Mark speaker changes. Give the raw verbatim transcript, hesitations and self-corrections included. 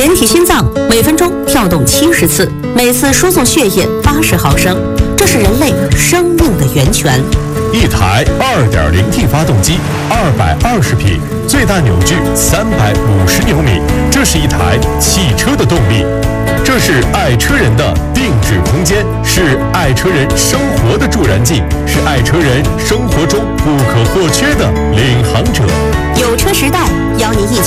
Speaker 1: 人体心脏每分钟跳动七十次，每次输送血液八十毫升，这是人类生命的源泉。
Speaker 2: 一台 二点零 T 发动机，二百二十匹，最大扭矩三百五十牛米，这是一台汽车的动力。这是爱车人的定制空间，是爱车人生活的助燃剂，是爱车人生活中不可或缺的领航者。
Speaker 1: 有车时代邀您一起